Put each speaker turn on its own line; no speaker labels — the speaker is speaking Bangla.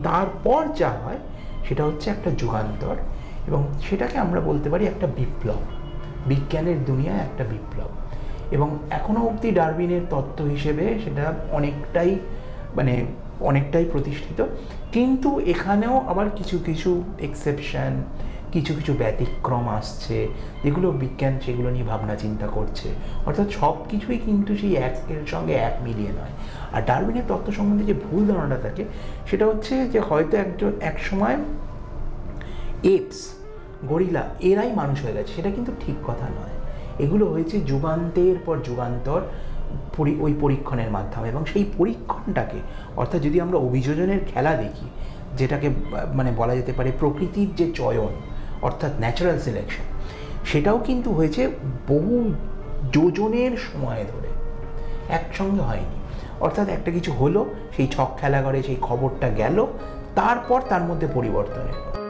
তারপর যা হয় সেটা হচ্ছে একটা যুগান্তর, এবং সেটাকে আমরা বলতে পারি একটা বিপ্লব, বিজ্ঞানের দুনিয়ায় একটা বিপ্লব। এবং এখনও অবধি ডারউইনের তত্ত্ব হিসেবে সেটা অনেকটাই প্রতিষ্ঠিত। কিন্তু এখানেও আবার কিছু কিছু এক্সেপশন, কিছু কিছু ব্যতিক্রম আসছে, যেগুলো বিজ্ঞান সেগুলো নিয়ে ভাবনা চিন্তা করছে। অর্থাৎ সব কিছুই কিন্তু সেই একের সঙ্গে এক মিলিয়ে নয়। আর ডারউইনের তত্ত্ব সম্বন্ধে যে ভুল ধারণাটা থাকে সেটা হচ্ছে যে হয়তো এক সময় এপস, গরিলা এরাই মানুষ হয়ে গেছে, সেটা কিন্তু ঠিক কথা নয়। এগুলো হয়েছে যুগান্তের পর যুগান্তর ওই পরীক্ষণের মাধ্যমে। এবং সেই পরীক্ষণটাকে, অর্থাৎ যদি আমরা অভিযোজনের খেলা দেখি, যেটাকে বলা যেতে পারে প্রকৃতির যে চয়ন, অর্থাৎ ন্যাচারাল সিলেকশন, সেটাও কিন্তু হয়েছে বহু যোজনের সময় ধরে, একসঙ্গে হয়নি। অর্থাৎ একটা কিছু হলো, সেই ছক খেলা করে সেই খবরটা গেল, তারপর তার মধ্যে পরিবর্তন এলো।